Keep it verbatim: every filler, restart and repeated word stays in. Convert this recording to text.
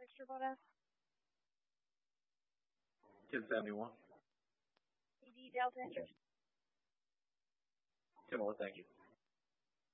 Mister Bonas? ten seventy-one. C D Delta Entry. Similar, thank you.